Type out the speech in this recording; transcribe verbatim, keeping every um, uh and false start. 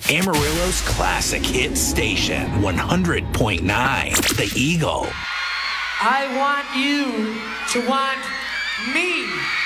Amarillo's classic hit station, one hundred point nine, The Eagle. I want you to want me.